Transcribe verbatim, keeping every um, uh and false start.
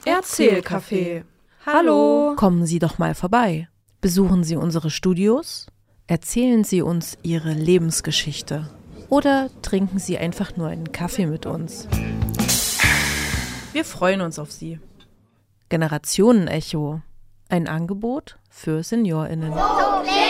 Erzählcafé. Hallo. Kommen Sie doch mal vorbei. Besuchen Sie unsere Studios, erzählen Sie uns Ihre Lebensgeschichte oder trinken Sie einfach nur einen Kaffee mit uns. Wir freuen uns auf Sie. Generationenecho, ein Angebot für SeniorInnen.